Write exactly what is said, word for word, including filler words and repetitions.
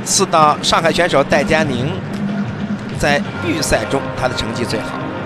次呢，上海选手戴佳宁在预赛中他的成绩最好。